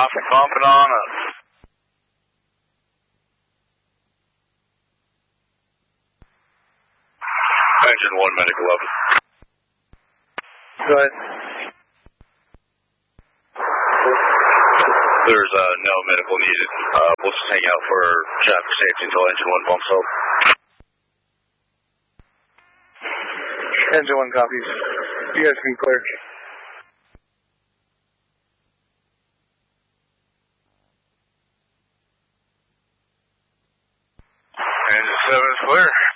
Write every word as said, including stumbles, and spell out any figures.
Copy, pumping on up. Engine one, medical up. Go ahead. There's uh, no medical needed. Uh, we'll just hang out for traffic safety until engine one bumps up. Engine one copies. You guys can clear. Engine seven is clear.